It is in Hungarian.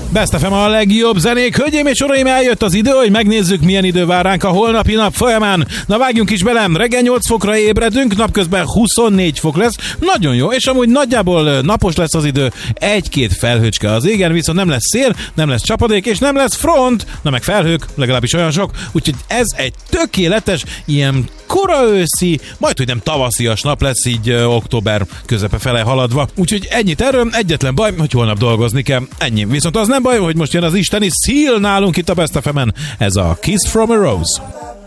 Best FM a legjobb zenék. Hölgyeim és uraim, eljött az idő, hogy megnézzük, milyen idő vár ránk a holnapi nap folyamán. Na vágjunk is bele, reggel 8 fokra ébredünk, napközben 24 fok lesz. Nagyon jó, és amúgy nagyjából napos lesz az idő, egy-két felhőcske az égen, viszont nem lesz szél, nem lesz csapadék, és nem lesz front, na meg felhők, legalábbis olyan sok. Úgyhogy ez egy tökéletes, ilyen kora őszi, majd hogy nem tavaszias nap lesz, így október közepe fele haladva. Úgyhogy ennyit erről, egyetlen baj, hogy holnap dolgozni kell. Ennyi. Viszont az nem baj, hogy most jön az isteni Seal nálunk itt a Best FM-en. Ez a Kiss from a Rose.